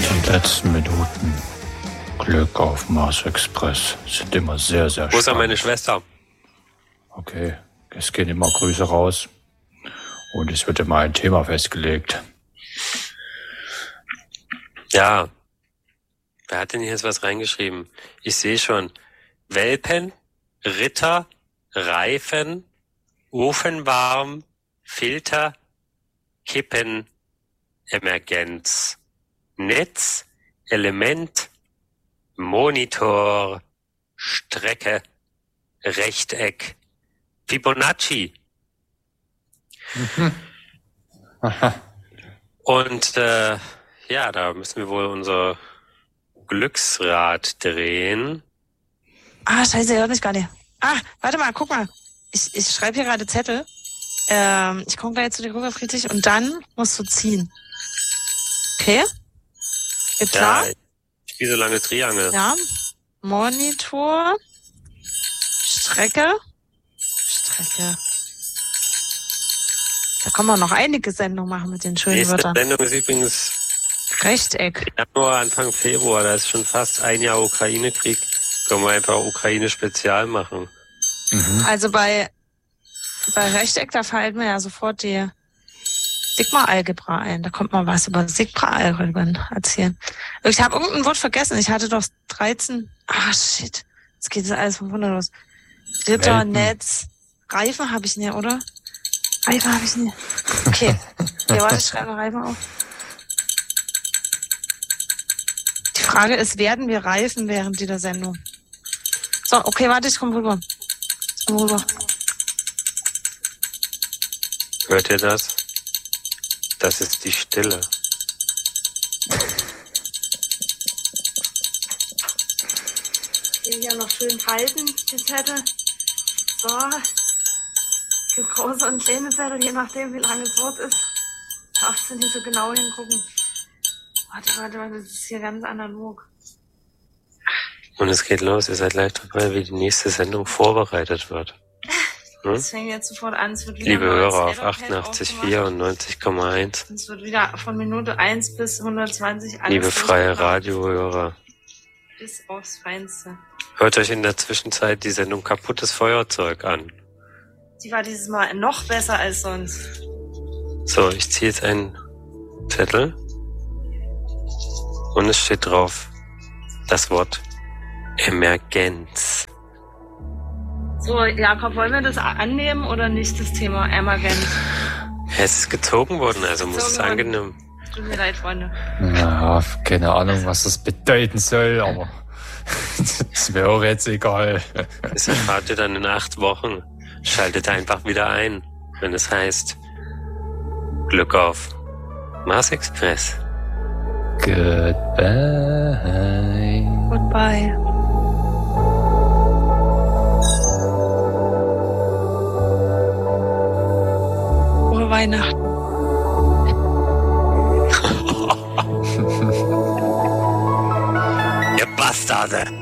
Die letzten Minuten Glück auf Mars Express sind immer sehr, sehr spannend. Wo ist denn meine Schwester? Okay, es gehen immer Grüße raus und es wird immer ein Thema festgelegt. Ja. Wer hat denn hier jetzt was reingeschrieben? Ich sehe schon. Welpen, Ritter, Reifen, Ofenwarm, Filter, Kippen, Emergenz, Netz, Element, Monitor, Strecke, Rechteck, Fibonacci. Und ja, da müssen wir wohl unser Glücksrad drehen. Ah, scheiße, hört mich gar nicht. Ah, warte mal, guck mal. Ich schreibe hier gerade Zettel. Ich komme gleich zu dir rüber, Friedrich, und dann musst du ziehen. Okay? Geht klar? Ja, ich spiele so lange Triangel. Ja. Monitor. Strecke. Da können wir noch einige Sendungen machen mit den schönen Nächste Wörtern. Sendung ist übrigens Rechteck. Januar, Anfang Februar. Da ist schon fast ein Jahr Ukraine-Krieg. Können wir einfach Ukraine-Spezial machen. Also bei Rechteck, da fallen mir ja sofort die Sigma-Algebra ein. Da kommt mal was über Sigma-Algebra erzählen. Ich habe irgendein Wort vergessen. Ich hatte doch 13. Ah, shit. Jetzt geht das alles von Wunder los. Ritter, Welpen. Netz. Reifen habe ich nicht, oder? Reifen habe ich nicht. Okay. Ja, warte, ich schreibe mal Reifen auf. Die Frage ist, werden wir reifen während dieser Sendung? So, okay, warte, ich komme rüber. Hört ihr das? Das ist die Stille. Hier noch schön halten, die Zettel. So. Es gibt große und kleine Zettel, je nachdem, wie lang das Wort ist. Darfst du nicht so genau hingucken. Warte, das ist hier ganz analog. Und es geht los. Ihr seid live dabei, wie die nächste Sendung vorbereitet wird. Es fängt jetzt sofort an. Es wird wieder Liebe mal Hörer als auf Etherpad 88,4 und 90,1. Es wird wieder von Minute 1 bis 120 alles Liebe freie durchgebracht. Radiohörer. Bis aufs Feinste. Hört euch in der Zwischenzeit die Sendung Kaputtes Feuerzeug an. Die war dieses Mal noch besser als sonst. So, ich ziehe jetzt einen Zettel. Und es steht drauf das Wort Emergenz. So, Jakob, wollen wir das annehmen oder nicht, das Thema Emergenz? Es ist gezogen worden, also muss es Gezogen worden. angenommen. Tut mir leid, Freunde. Ja, keine Ahnung, was das bedeuten soll, aber das wäre auch jetzt egal. Das erfahrt ihr dann in 8 Wochen. Schaltet einfach wieder ein, wenn es heißt Glück auf Mars Express. Goodbye. Goodbye. Frohe Weihnachten. Ihr Bastarde!